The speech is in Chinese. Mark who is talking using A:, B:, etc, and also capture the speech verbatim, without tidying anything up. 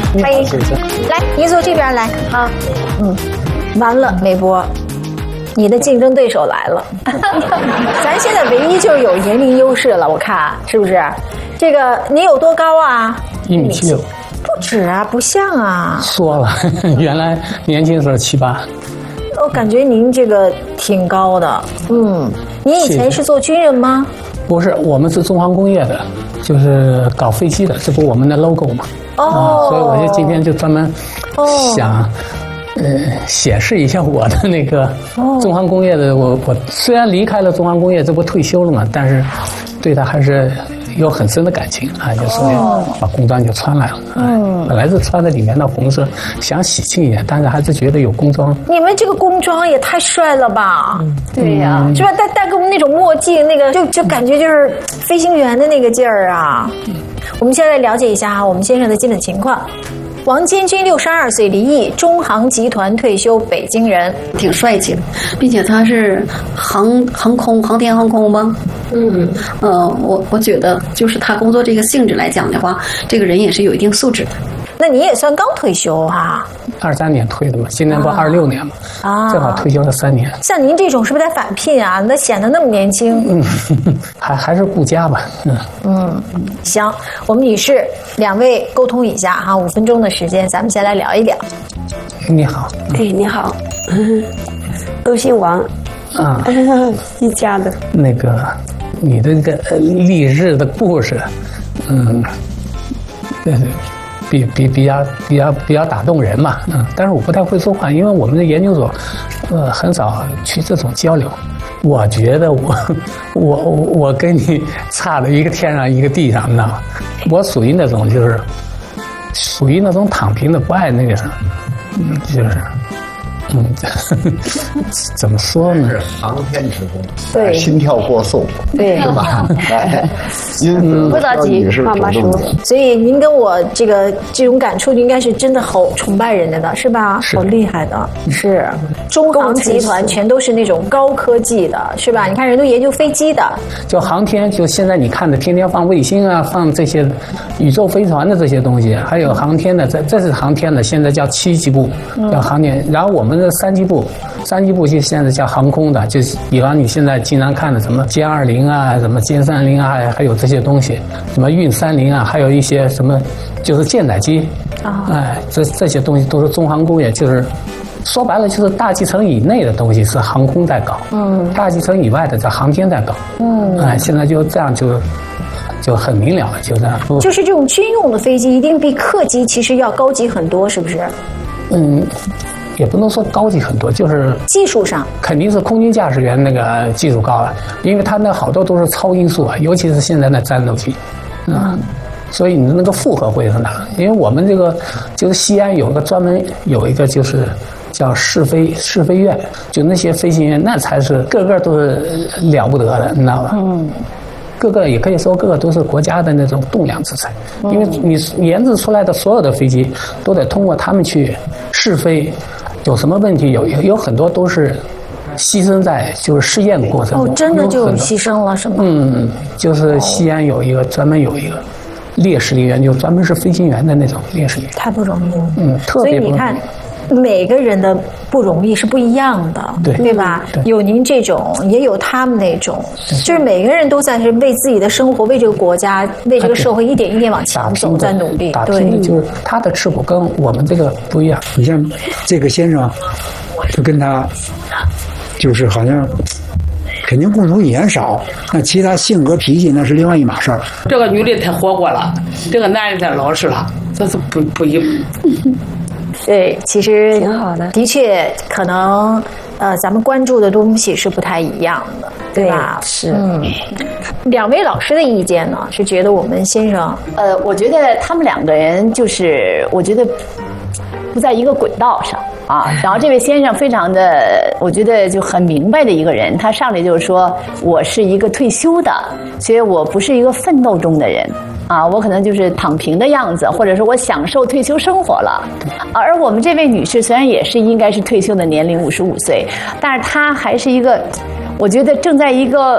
A: 欢迎，来，你坐这边来。好，嗯，完了，美波，你的竞争对手来了。咱现在唯一就有年龄优势了，我看是不是？这个你有多高啊？
B: 一米七六。
A: 不止啊，不像啊。
B: 缩了，原来年轻时候七八。
A: 我感觉您这个挺高的，嗯，您以前是做军人吗？
B: 不是，我们是中航工业的，就是搞飞机的，这不我们的 logo 嘛。哦、啊，所以我就今天就专门想，哦、呃，显示一下我的那个中航工业的。我我虽然离开了中航工业，这不退休了嘛，但是对他还是有很深的感情啊，就所以把工装就穿来了。嗯，本来是穿在里面的红色，想喜庆一点，但是还是觉得有工装。
A: 你们这个工装也太帅了吧！嗯、对呀、啊，是吧？戴戴个那种墨镜，那个就就感觉就是飞行员的那个劲儿啊。嗯，我们先来了解一下我们先生的基本情况。王坚军六十二岁，离异，中航集团退休，北京人，
C: 挺帅气的，并且他是航航空航天航空吗？嗯，呃，我我觉得就是他工作这个性质来讲的话，这个人也是有一定素质的。
A: 那你也算刚退休哈、啊？
B: 二三年退的嘛，今年不二六年嘛，啊，正好退休了三年。
A: 像您这种是不是得返聘啊？那显得那么年轻。
B: 嗯，还还是顾家吧。嗯
A: 嗯，行，我们女士两位沟通一下哈，五分钟的时间，咱们先来聊一聊。
B: 你好。
C: 哎，你好，都姓王。啊，一家的。
B: 那个，你的这个励志的故事，嗯，对对。比比比较比较比较打动人嘛，嗯，但是我不太会说话，因为我们的研究所，呃，很少去这种交流。我觉得我我我跟你差的一个天上一个地上，你知道吗？我属于那种就是属于那种躺平的，不爱那个什么，嗯，就是。嗯，怎么说呢？
D: 是航天职工，
A: 对，
D: 心跳过速，
A: 对，
D: 是吧？因此，
C: 不着急，慢慢说。
A: 所以您跟我这个这种感触，应该是真的好崇拜人家的，是吧？
B: 是
A: 好厉害的，是中航集团全都是那种高科技的，是吧？你看人都研究飞机的，
B: 就航天，就现在你看的，天天放卫星啊，放这些宇宙飞船的这些东西，还有航天的，这这是航天的，现在叫七级部，叫航天，然后我们。三级部，三级部就现在叫航空的，就是比方你现在经常看的什么歼二零啊，什么歼三零啊，还有这些东西，什么运三零啊，还有一些什么就是舰载机，啊、哦，哎，这这些东西都是中航工业，就是说白了就是大气层以内的东西是航空在搞，嗯，大气层以外的在航天在搞，嗯，哎，现在就这样就。就很明了，就这样。
A: 就是这种军用的飞机一定比客机其实要高级很多，是不是？
B: 嗯。也不能说高级很多，就是
A: 技术上
B: 肯定是空军驾驶员那个技术高了，因为他那好多都是超音速啊，尤其是现在的战斗机，啊、嗯，所以你的那个负荷会很大。因为我们这个就是西安有个专门有一个就是叫试飞试飞院，就那些飞行员那才是个个都是了不得的，你知道吧？嗯。各个也可以说，各个都是国家的那种栋梁之才，因为你研制出来的所有的飞机都得通过他们去试飞，有什么问题有有很多都是牺牲在就是试验的过程中。
A: 哦，真的就有牺牲了是吗？
B: 嗯，就是西安有一个专门有一个烈士陵园，就专门是飞行员的那种烈士陵园，
A: 太不容易了。
B: 嗯，特别不容易。
A: 所以你看。每个人的不容易是不一样的，
B: 对
A: 对吧？对，有您这种，也有他们那种，就是每个人都在是为自己的生活、为这个国家、为这个社会一点一点往前走，在努力。
B: 打拼的就是他的吃苦跟我们这个不一样。
E: 你像这个先生，就跟他就是好像肯定共同语言少，那其他性格脾气那是另外一码事儿。
F: 这个女的太活泼了，这个男的太老实了，这是不不一。
A: 对，其实
C: 挺好的，
A: 的确可能呃，咱们关注的东西是不太一样的，对吧？
C: 是。
A: 嗯，两位老师的意见呢，是觉得我们先生，
G: 呃，我觉得他们两个人就是，我觉得不在一个轨道上啊。然后这位先生非常的，我觉得就很明白的一个人，他上来就是说我是一个退休的，所以我不是一个奋斗中的人。啊，我可能就是躺平的样子，或者说我享受退休生活了。而我们这位女士虽然也是应该是退休的年龄五十五岁，但是她还是一个，我觉得正在一个